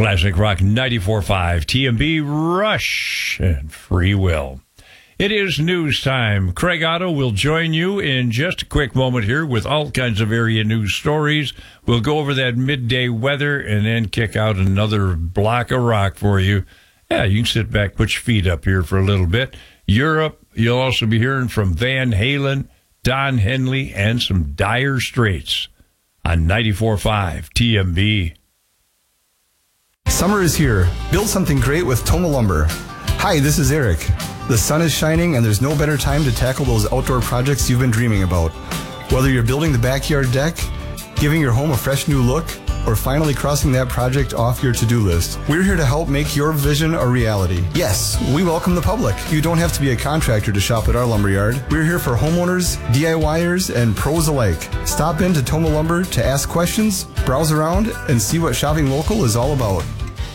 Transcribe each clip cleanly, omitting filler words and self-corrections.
Classic Rock 94.5, TMB, Rush, and Free Will. It is news time. Craig Otto will join you in just a quick moment here with all kinds of area news stories. We'll go over that midday weather and then kick out another block of rock for you. Yeah, you can sit back, put your feet up here for a little bit. Europe, you'll also be hearing from Van Halen, Don Henley, and some Dire Straits on 94.5 TMB. Summer is here. Build something great with Toma Lumber. Hi, this is Eric. The sun is shining and there's no better time to tackle those outdoor projects you've been dreaming about. Whether you're building the backyard deck, giving your home a fresh new look, or finally crossing that project off your to-do list, we're here to help make your vision a reality. Yes, we welcome the public. You don't have to be a contractor to shop at our lumberyard. We're here for homeowners, DIYers, and pros alike. Stop into Toma Lumber to ask questions, browse around, and see what shopping local is all about.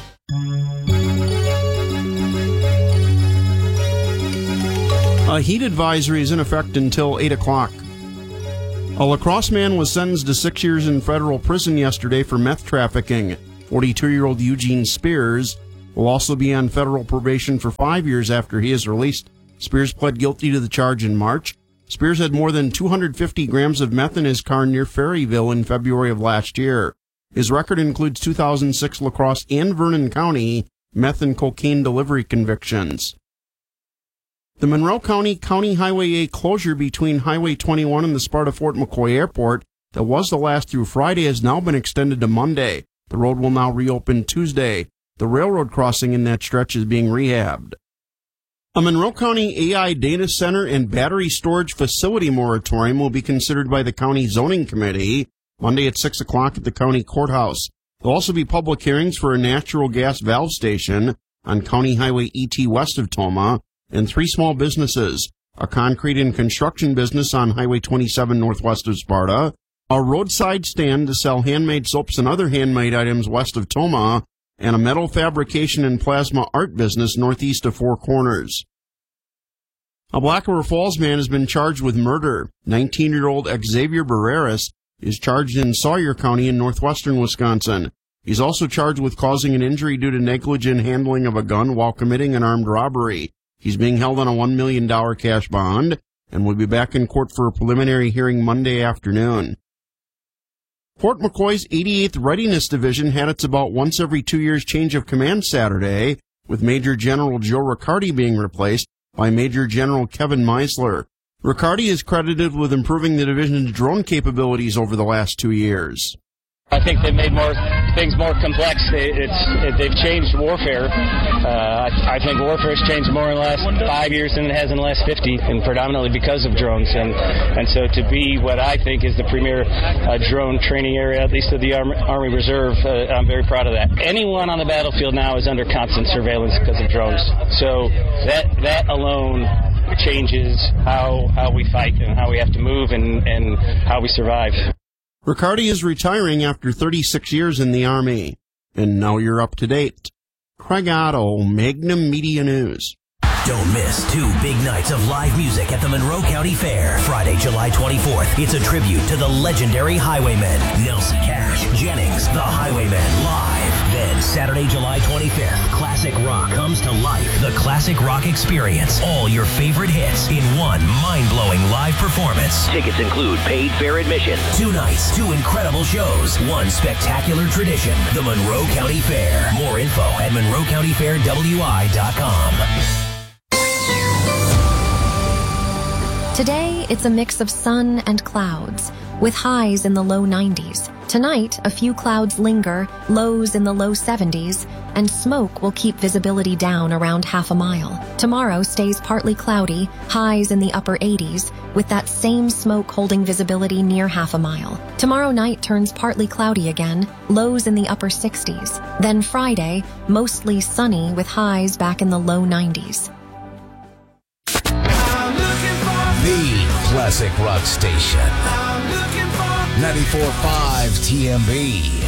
A heat advisory is in effect until 8 o'clock. A La Crosse man was sentenced to 6 years in federal prison yesterday for meth trafficking. 42-year-old Eugene Spears will also be on federal probation for 5 years after he is released. Spears pled guilty to the charge in March. Spears had more than 250 grams of meth in his car near Ferryville in February of last year. His record includes 2006 La Crosse and Vernon County meth and cocaine delivery convictions. The Monroe County Highway A closure between Highway 21 and the Sparta-Fort McCoy Airport that was to last through Friday has now been extended to Monday. The road will now reopen Tuesday. The railroad crossing in that stretch is being rehabbed. A Monroe County AI data center and battery storage facility moratorium will be considered by the County Zoning Committee Monday at 6 o'clock at the County Courthouse. There will also be public hearings for a natural gas valve station on County Highway ET west of Toma, and 3 small businesses, a concrete and construction business on Highway 27 northwest of Sparta, a roadside stand to sell handmade soaps and other handmade items west of Toma, and a metal fabrication and plasma art business northeast of Four Corners. A Black River Falls man has been charged with murder. 19-year-old Xavier Barreras is charged in Sawyer County in northwestern Wisconsin. He's also charged with causing an injury due to negligent handling of a gun while committing an armed robbery. He's being held on a $1 million cash bond and will be back in court for a preliminary hearing Monday afternoon. Fort McCoy's 88th Readiness Division had its about once every 2 years change of command Saturday, with Major General Joe Riccardi being replaced by Major General Kevin Meisler. Riccardi is credited with improving the division's drone capabilities over the last 2 years. I think they've made things more complex. They've changed warfare. I think warfare's changed more in the last 5 years than it has in the last 50, and predominantly because of drones. And so to be what I think is the premier drone training area, at least of the Army Reserve, I'm very proud of that. Anyone on the battlefield now is under constant surveillance because of drones. So that alone changes how we fight and how we have to move and how we survive. Riccardi is retiring after 36 years in the Army. And now you're up to date. Craig Otto, Magnum Media News. Don't miss 2 big nights of live music at the Monroe County Fair. Friday, July 24th, it's a tribute to the legendary Highwaymen. Nelson Cash, Jennings, the Highwaymen live. Then Saturday, July 25th, classic rock comes to life. The Classic Rock Experience. All your favorite hits in one mind-blowing live performance. Tickets include paid fair admission. 2 nights, 2 incredible shows, 1 spectacular tradition. The Monroe County Fair. More info at MonroeCountyFairWI.com. Today, it's a mix of sun and clouds, with highs in the low 90s. Tonight, a few clouds linger, lows in the low 70s, and smoke will keep visibility down around half a mile. Tomorrow stays partly cloudy, highs in the upper 80s, with that same smoke holding visibility near half a mile. Tomorrow night turns partly cloudy again, lows in the upper 60s. Then Friday, mostly sunny with highs back in the low 90s. The Classic Rock Station. 94.5 TMB.